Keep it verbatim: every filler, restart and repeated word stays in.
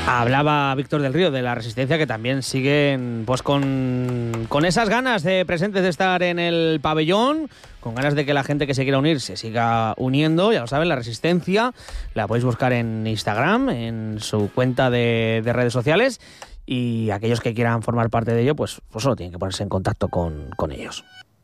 Hablaba Víctor del Río de la Resistencia, que también siguen pues con, con esas ganas de presentes de estar en el pabellón, con ganas de que la gente que se quiera unir se siga uniendo. Ya lo saben, la Resistencia la podéis buscar en Instagram, en su cuenta de, de redes sociales, y aquellos que quieran formar parte de ello, pues, pues solo tienen que ponerse en contacto con, con ellos.